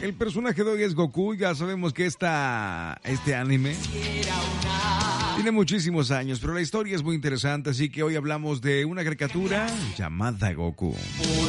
El personaje de hoy es Goku. Ya sabemos que este anime tiene muchísimos años, pero la historia es muy interesante, así que hoy hablamos de una caricatura llamada Goku.